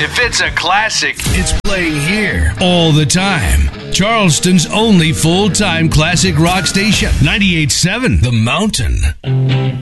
If it's a classic, It's playing here all the time. Charleston's only full-time classic rock station. 98.7 The Mountain.